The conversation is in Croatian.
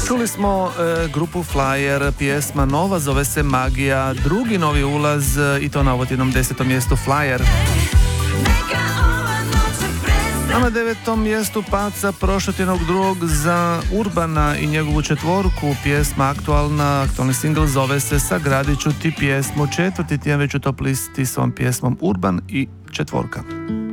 Čuli smo grupu Flyer, pjesma nova zove se Magija, drugi novi ulaz i to na jednom 10. mjestu Flyer. A na 9. mjestu pad sa prošlotjednog drugog za Urbana i njegovu četvorku, pjesma aktualni singl zove se Sagradit ću ti pjesmu, 4. tjedan već u top listi s ovom pjesmom Urban i četvorka.